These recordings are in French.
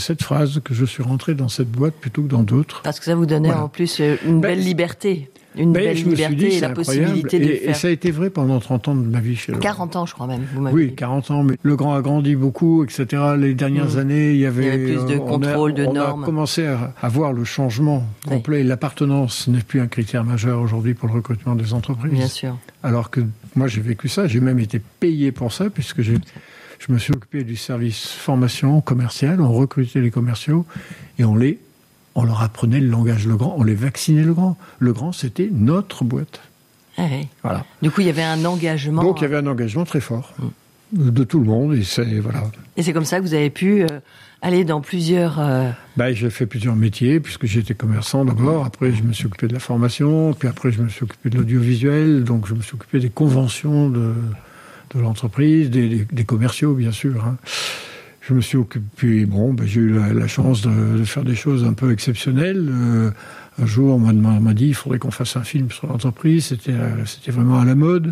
cette phrase que je suis rentré dans cette boîte plutôt que dans d'autres. Parce que ça vous donnait en plus une belle liberté. Une belle liberté et la possibilité de faire. Et ça a été vrai pendant 30 ans de ma vie chez Legrand. 40 ans, je crois même. Vous m'avez Oui, dit. 40 ans. Mais Legrand a grandi beaucoup, etc. Les dernières années, il y avait plus de contrôle, de normes. On a commencé à voir le changement complet. L'appartenance n'est plus un critère majeur aujourd'hui pour le recrutement des entreprises. Bien sûr. Alors que moi, j'ai vécu ça. J'ai même été payé pour ça, puisque je me suis occupé du service formation commerciale. On recrutait les commerciaux et on leur apprenait le langage Legrand, on les vaccinait Legrand. Legrand, c'était notre boîte. Ah oui. Voilà. Du coup, il y avait un engagement. Donc, il y avait un engagement très fort de tout le monde. Et c'est comme ça que vous avez pu aller dans plusieurs... J'ai fait plusieurs métiers, puisque j'étais commerçant d'abord. Après, je me suis occupé de la formation. Puis après, je me suis occupé de l'audiovisuel. Donc, je me suis occupé des conventions de l'entreprise, des commerciaux, bien sûr. Hein. Je me suis occupé, j'ai eu la chance de faire des choses un peu exceptionnelles. Un jour, on m'a dit, il faudrait qu'on fasse un film sur l'entreprise. C'était vraiment à la mode.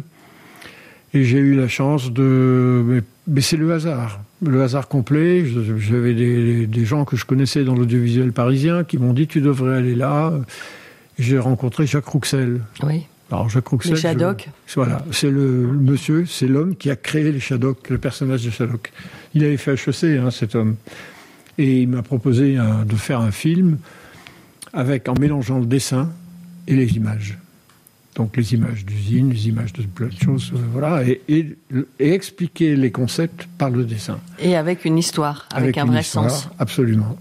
Et j'ai eu la chance mais c'est le hasard complet. J'avais des gens que je connaissais dans l'audiovisuel parisien qui m'ont dit, tu devrais aller là. J'ai rencontré Jacques Rouxel. Oui. Alors, Jacques Rouxel, les Shadocks. Voilà, c'est c'est l'homme qui a créé les Shadocks, le personnage de Shadocks. Il avait fait HEC, cet homme. Et il m'a proposé de faire un film en mélangeant le dessin et les images. Donc les images d'usine, les images de plein de choses, voilà, et expliquer les concepts par le dessin. Et avec une histoire, avec un vrai sens. Absolument.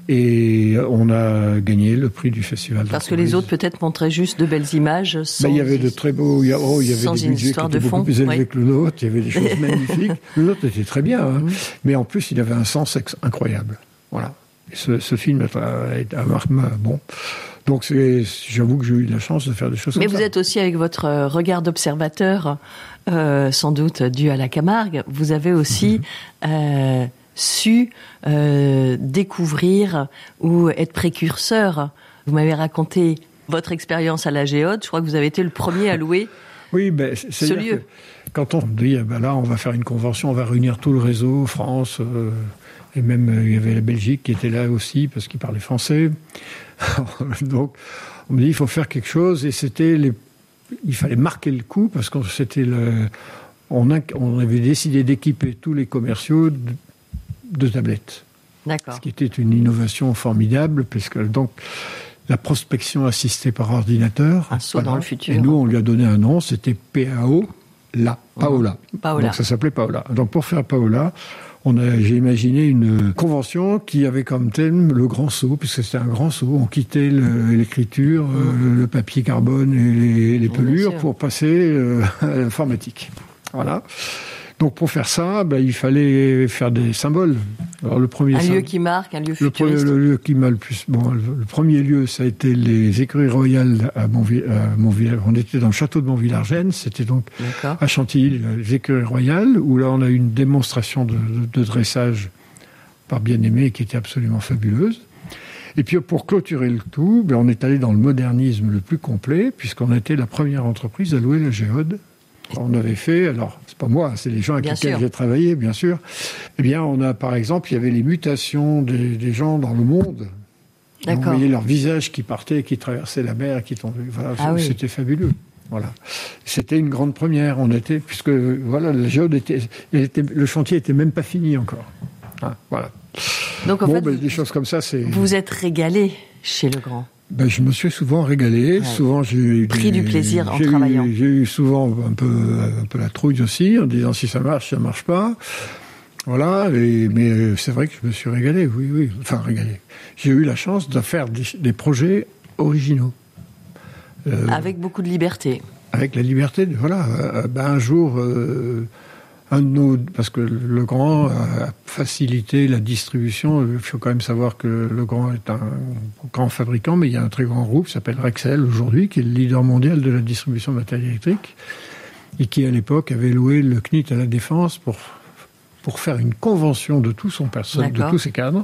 Et on a gagné le prix du festival. Parce que les autres peut-être montraient juste de belles images. Il y avait de très beaux. Il y avait des budgets qui étaient beaucoup plus élevés que le nôtre. Il y avait des choses magnifiques. Le nôtre était très bien, mais en plus il avait un sens incroyable. Voilà. Et ce film a marqué. Bon. Donc j'avoue que j'ai eu la chance de faire des choses comme ça. Mais vous êtes aussi avec votre regard d'observateur, sans doute dû à la Camargue. Vous avez aussi su découvrir ou être précurseur. Vous m'avez raconté votre expérience à la Géode. Je crois que vous avez été le premier à louer ce lieu. Quand on dit, là, on va faire une convention, on va réunir tout le réseau, France, et même il y avait la Belgique qui était là aussi, parce qu'ils parlaient français. Donc, on me dit, il faut faire quelque chose, et il fallait marquer le coup, parce que on avait décidé d'équiper tous les commerciaux de tablettes. D'accord. Ce qui était une innovation formidable, puisque donc la prospection assistée par ordinateur. Un saut dans le futur. Et nous, on lui a donné un nom, c'était PAO, Paola. Donc ça s'appelait Paola. Donc pour faire Paola, j'ai imaginé une convention qui avait comme thème le grand saut, puisque c'était un grand saut. On quittait l'écriture, le papier carbone et les pelures pour passer à l'informatique. Voilà. Donc pour faire ça, il fallait faire des symboles. Alors le premier lieu qui marque, un lieu futuriste. Le lieu qui m'a le plus. Le premier lieu, ça a été les écuries royales à Montvillard. On était dans le château de Montvillard-Gênes. C'était donc à Chantilly, les écuries royales, où là on a eu une démonstration de dressage par Bien-Aimé qui était absolument fabuleuse. Et puis pour clôturer le tout, on est allé dans le modernisme le plus complet, puisqu'on était la première entreprise à louer la Géode. On avait fait, alors c'est pas moi, c'est les gens avec lesquels j'ai travaillé, bien sûr. Eh bien, on a, par exemple, il y avait les mutations des gens dans le monde. D'accord. On voyait leur visage qui partait, qui traversait la mer, qui tombait. Voilà, c'était fabuleux. Voilà. C'était une grande première. Puisque la Géode le chantier était même pas fini encore. Voilà. Donc en fait, des choses comme ça, c'est. Vous vous êtes régalé chez Legrand. Je me suis souvent régalé. Ouais. Souvent, j'ai pris du plaisir en travaillant. J'ai eu souvent un peu la trouille aussi, en disant si ça marche pas. Voilà. Mais c'est vrai que je me suis régalé. Oui. Enfin, régalé. J'ai eu la chance de faire des projets originaux. Avec beaucoup de liberté. Avec la liberté. Voilà. Un jour. Parce que Legrand a facilité la distribution. Il faut quand même savoir que Legrand est un grand fabricant, mais il y a un très grand groupe qui s'appelle Rexel aujourd'hui, qui est le leader mondial de la distribution de matériel électrique, et qui à l'époque avait loué le CNIT à la Défense pour faire une convention de tout son personnel, de tous ses cadres,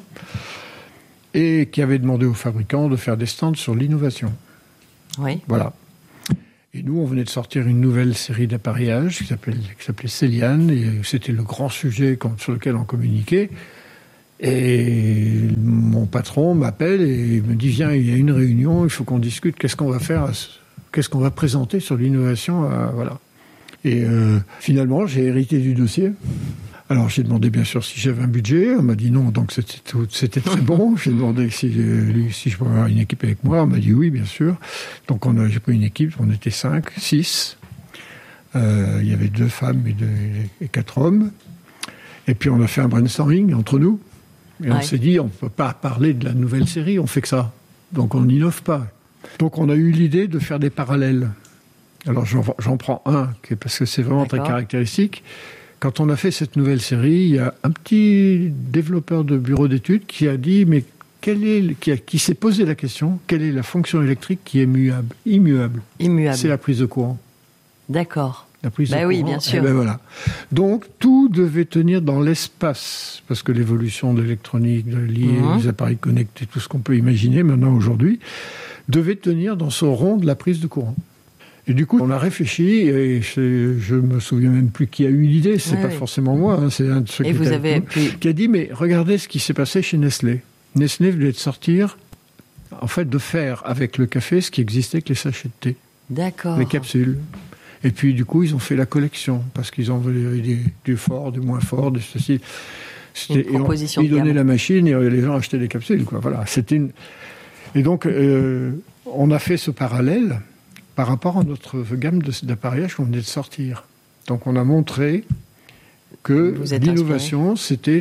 et qui avait demandé aux fabricants de faire des stands sur l'innovation. Oui. Voilà. Et nous, on venait de sortir une nouvelle série d'appareillages qui s'appelait Céliane, et c'était le grand sujet sur lequel on communiquait. Et mon patron m'appelle et me dit, viens, il y a une réunion, il faut qu'on discute, qu'est-ce qu'on va faire, qu'est-ce qu'on va présenter sur l'innovation, voilà. Et finalement, j'ai hérité du dossier. Alors j'ai demandé bien sûr si j'avais un budget, on m'a dit non, donc c'était très bon. J'ai demandé si je pouvais avoir une équipe avec moi, on m'a dit oui bien sûr. Donc j'ai pris une équipe, on était 5, 6. Il y avait 2 femmes et 4 hommes. Et puis on a fait un brainstorming entre nous. Et on s'est dit, on ne peut pas parler de la nouvelle série, on fait que ça. Donc on n'innove pas. Donc on a eu l'idée de faire des parallèles. Alors j'en prends un, parce que c'est vraiment très caractéristique. Quand on a fait cette nouvelle série, il y a un petit développeur de bureau d'études qui a dit, mais qui s'est posé la question, quelle est la fonction électrique qui est immuable. C'est la prise de courant. D'accord. La prise de courant. Oui, bien sûr. Et voilà. Donc, tout devait tenir dans l'espace, parce que l'évolution de l'électronique, de les appareils connectés, tout ce qu'on peut imaginer maintenant aujourd'hui, devait tenir dans ce rond de la prise de courant. Et du coup, on a réfléchi, et je me souviens même plus qui a eu l'idée, c'est pas forcément moi, c'est un de ceux qui a dit, mais regardez ce qui s'est passé chez Nestlé. Nestlé venait de sortir, en fait, de faire avec le café ce qui existait avec les sachets de thé. D'accord. Les capsules. Et puis, du coup, ils ont fait la collection, parce qu'ils en voulaient du fort, du moins fort, de ceci. Une proposition de gamme. Ils donnaient la machine et les gens achetaient des capsules, quoi. Voilà. Et donc, on a fait ce parallèle par rapport à notre gamme d'appareillage qu'on venait de sortir. Donc, on a montré que l'innovation, c'était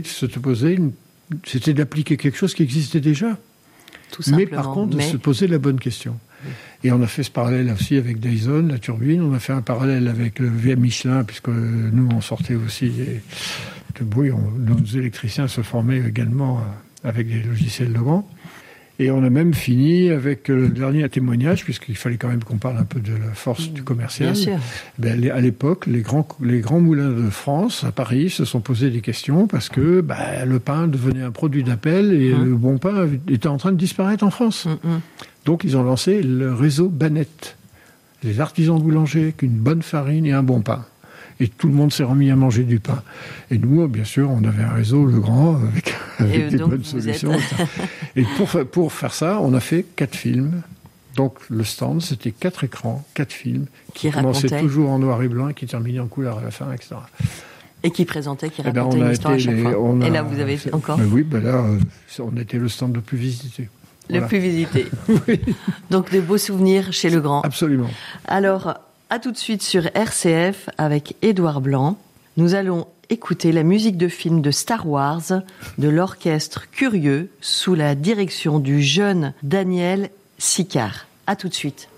d'appliquer quelque chose qui existait déjà. Tout simplement. Mais par contre, de se poser la bonne question. Et on a fait ce parallèle aussi avec Dyson, la turbine. On a fait un parallèle avec le VM Michelin, puisque nous, on sortait aussi de bruit. Nos électriciens se formaient également avec des logiciels Legrand. Et on a même fini avec le dernier témoignage, puisqu'il fallait quand même qu'on parle un peu de la force du commercial. Bien sûr. À l'époque, les grands moulins de France, à Paris, se sont posés des questions parce que le pain devenait un produit d'appel et le bon pain était en train de disparaître en France. Donc, ils ont lancé le réseau Banette. Les artisans boulangers avec une bonne farine et un bon pain. Et tout le monde s'est remis à manger du pain. Et nous, bien sûr, on avait un réseau Legrand avec des bonnes solutions. Et pour faire ça, on a fait 4 films. Donc le stand, c'était 4 écrans, 4 films, qui commençaient toujours en noir et blanc et qui terminaient en couleur à la fin, etc. Et qui racontaient une histoire à chaque fois. Et là, vous avez encore... là, on était le stand le plus visité. Le plus visité. Oui. Donc de beaux souvenirs chez Legrand. Absolument. Alors... À tout de suite sur RCF avec Édouard Blanc. Nous allons écouter la musique de film de Star Wars de l'orchestre Curieux sous la direction du jeune Daniel Sicard. À tout de suite.